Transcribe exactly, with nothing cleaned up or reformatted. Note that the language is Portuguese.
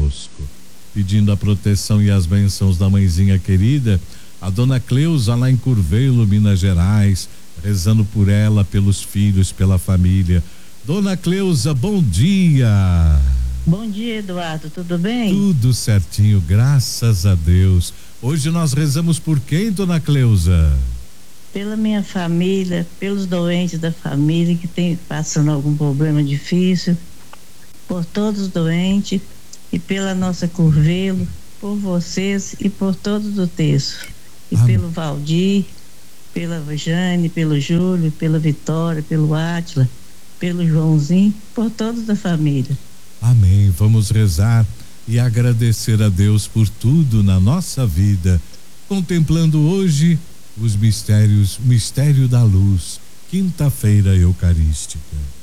conosco. Pedindo a proteção e as bênçãos da mãezinha querida, a dona Cleusa lá em Curvelo, Minas Gerais, rezando por ela, pelos filhos, pela família. Dona Cleusa, bom dia. Bom dia, Eduardo, tudo bem? Tudo certinho, graças a Deus. Hoje nós rezamos por quem, dona Cleusa? Pela minha família, pelos doentes da família que tem passando algum problema difícil, por todos os doentes e pela nossa Curvelo, por vocês e por todos do terço. E Amém. Pelo Valdir, pela Jane, pelo Júlio, pela Vitória, pelo Átila, pelo Joãozinho, por todos da família. Amém. Vamos rezar e agradecer a Deus por tudo na nossa vida, contemplando hoje os mistérios, mistério da luz, quinta-feira eucarística.